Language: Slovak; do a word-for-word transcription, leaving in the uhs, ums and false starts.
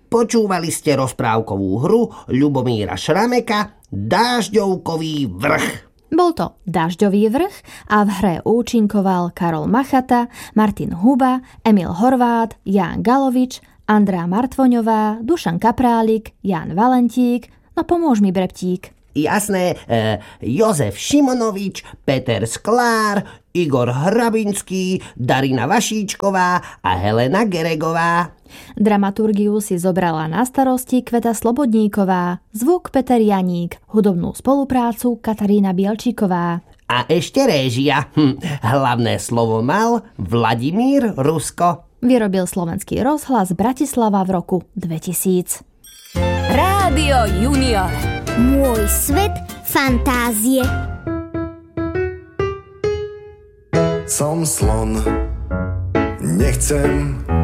Počúvali ste rozprávkovú hru Ľubomíra Šrameka Dážďovkový vrch. Bol to Dážďový vrch a v hre účinkoval Karol Machata, Martin Huba, Emil Horvát, Ján Galovič, Andrá Martvoňová, Dušan Kaprálik, Ján Valentík, no pomôž mi, Breptík. Jasné, e, Jozef Šimonovič, Peter Sklár, Igor Hrabinský, Darina Vašíčková a Helena Geregová. Dramaturgiu si zobrala na starosti Kveta Slobodníková, zvuk Peter Janík, hudobnú spoluprácu Katarína Bielčíková. A ešte réžia. Hm, hlavné slovo mal Vladimír Rusko. Vyrobil Slovenský rozhlas Bratislava v roku dvetisíc. Rádio Junior. Môj svet fantázie. Som slon, nechcem